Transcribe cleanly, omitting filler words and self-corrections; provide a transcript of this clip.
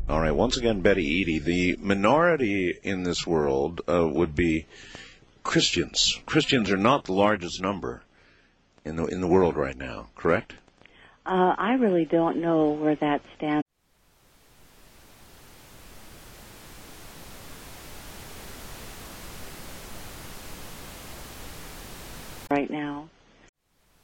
All right. Once again, Betty Eadie. The minority in this world would be Christians. Christians are not the largest number in the world right now, correct? I really don't know where that stands right now.